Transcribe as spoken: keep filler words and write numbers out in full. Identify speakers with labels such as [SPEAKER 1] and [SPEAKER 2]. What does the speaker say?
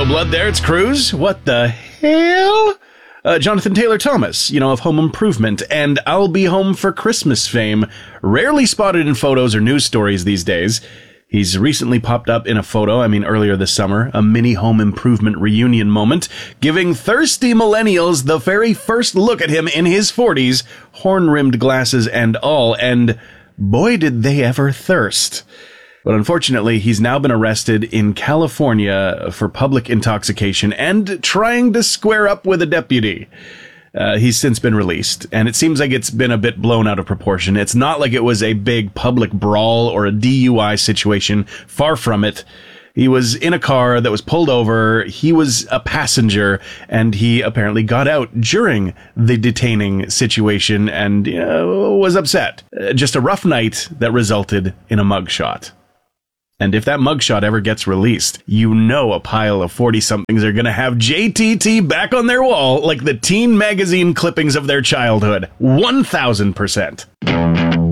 [SPEAKER 1] no blood there. It's Cruz. What the hell? Uh, Jonathan Taylor Thomas, you know, of Home Improvement and I'll Be Home for Christmas fame, rarely spotted in photos or news stories these days. He's recently popped up in a photo, I mean earlier this summer, a mini Home Improvement reunion moment, giving thirsty millennials the very first look at him in his forties, horn-rimmed glasses and all, and boy did they ever thirst. But unfortunately, he's now been arrested in California for public intoxication and trying to square up with a deputy. Uh, he's since been released, and it seems like it's been a bit blown out of proportion. It's not like it was a big public brawl or a D U I situation. Far from it. He was in a car that was pulled over. He was a passenger, and he apparently got out during the detaining situation and you know, was upset. Uh, just a rough night that resulted in a mugshot. And if that mugshot ever gets released, you know a pile of forty-somethings are going to have J T T back on their wall like the teen magazine clippings of their childhood. one thousand percent.